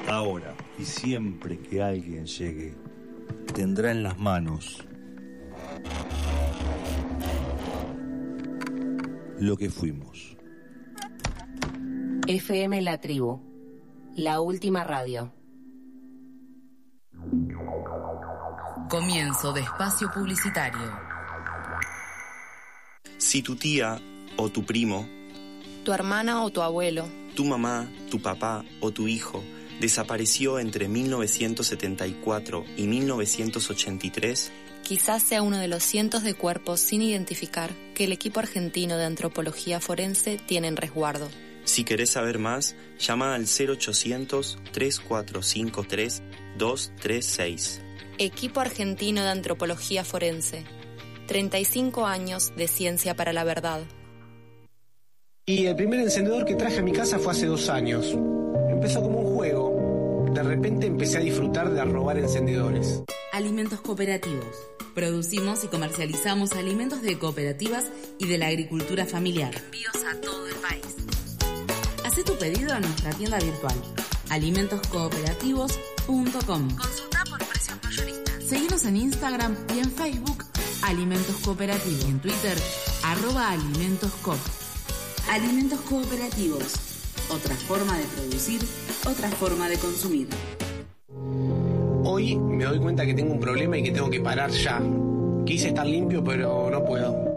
Ahora y siempre que alguien llegue, tendrá en las manos lo que fuimos. FM La Tribu, la última radio. Comienzo de espacio publicitario. Si tu tía o tu primo, tu hermana o tu abuelo, tu mamá, tu papá o tu hijo desapareció entre 1974 y 1983, quizás sea uno de los cientos de cuerpos sin identificar que el equipo argentino de antropología forense tiene en resguardo. Si querés saber más, llama al 0800-3453-236. Equipo argentino de antropología forense. 35 años de ciencia para la verdad. Y el primer encendedor que traje a mi casa fue hace 2 años. Empezó como un juego. De repente empecé a disfrutar de robar encendedores. Alimentos cooperativos. Producimos y comercializamos alimentos de cooperativas y de la agricultura familiar. Envíos a todo el país. Hacé tu pedido a nuestra tienda virtual, alimentoscooperativos.com. Consulta por precios mayoristas. Seguinos en Instagram y en Facebook, Alimentos Cooperativos. Y en Twitter, @alimentoscoop. Alimentos Cooperativos. Otra forma de producir, otra forma de consumir. Hoy me doy cuenta que tengo un problema y que tengo que parar ya. Quise estar limpio, pero no puedo.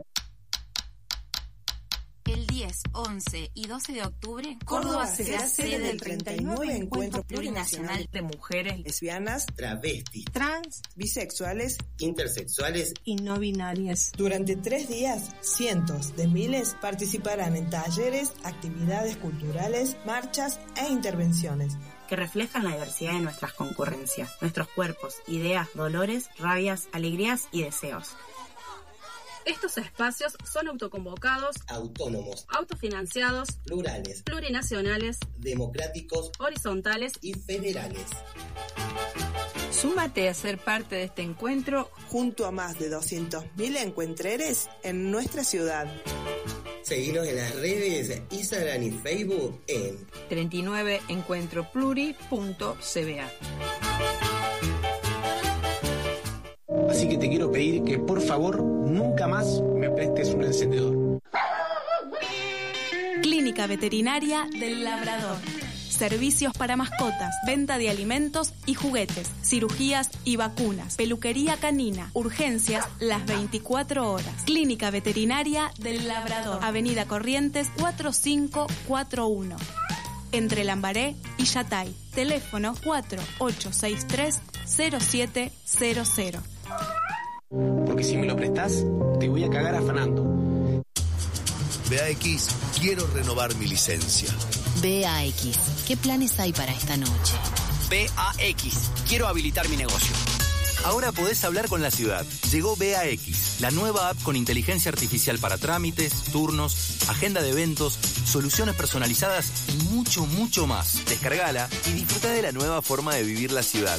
El 10, 11 y 12 de octubre, Córdoba será sede del 39 Encuentro Plurinacional de Mujeres Lesbianas, Travestis, Trans, Bisexuales, Intersexuales y No binarias. Durante 3 días, cientos de miles participarán en talleres, actividades culturales, marchas e intervenciones que reflejan la diversidad de nuestras concurrencias, nuestros cuerpos, ideas, dolores, rabias, alegrías y deseos. Estos espacios son autoconvocados, autónomos, autofinanciados, plurales, plurinacionales, democráticos, horizontales y federales. Súmate a ser parte de este encuentro junto a más de 200.000 encuentreres en nuestra ciudad. Seguinos en las redes Instagram y Facebook en 39encuentropluri.cba. Así que te quiero pedir que por favor nunca más me prestes un encendedor. Clínica Veterinaria del Labrador. Servicios para mascotas, venta de alimentos y juguetes, cirugías y vacunas, peluquería canina, urgencias las 24 horas. Clínica Veterinaria del Labrador, Avenida Corrientes 4541. Entre Lambaré y Yatay. Teléfono 4863-0700. Porque si me lo prestás, te voy a cagar afanando. BAX, quiero renovar mi licencia. BAX, ¿qué planes hay para esta noche? BAX, quiero habilitar mi negocio. Ahora podés hablar con la ciudad. Llegó BAX, la nueva app con inteligencia artificial para trámites, turnos, agenda de eventos, soluciones personalizadas y mucho, mucho más. Descargala y disfruta de la nueva forma de vivir la ciudad.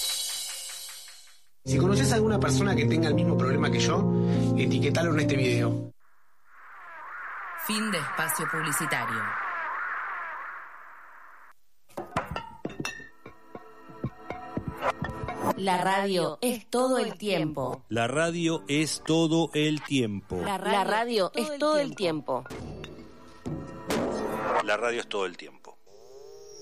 Si conoces a alguna persona que tenga el mismo problema que yo, etiquetalo en este video. Fin de espacio publicitario. La radio es todo el tiempo. La radio es todo el tiempo. La radio es todo el tiempo. La radio es todo el tiempo.